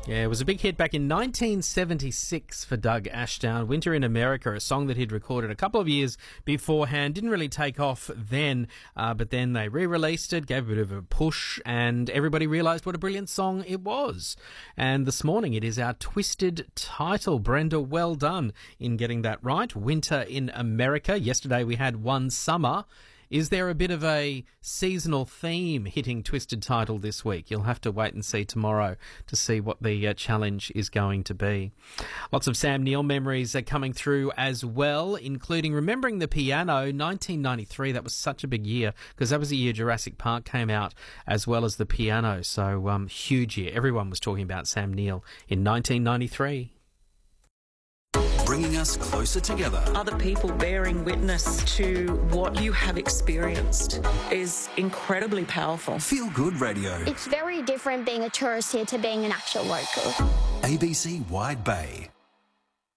Yeah, it was a big hit back in 1976 for Doug Ashdown. Winter in America, a song that he'd recorded a couple of years beforehand. Didn't really take off then, but then they re-released it, gave it a bit of a push, and everybody realised what a brilliant song it was. And this morning it is our twisted title. Brenda, well done in getting that right. Winter in America. Yesterday we had One Summer. Is there a bit of a seasonal theme hitting Twisted Title this week? You'll have to wait and see tomorrow to see what the challenge is going to be. Lots of Sam Neill memories are coming through as well, including remembering the piano, 1993. That was such a big year because that was the year Jurassic Park came out as well as the piano. So huge year. Everyone was talking about Sam Neill in 1993. Bringing us closer together. Other people bearing witness to what you have experienced is incredibly powerful. Feel Good Radio. It's very different being a tourist here to being an actual local. ABC Wide Bay.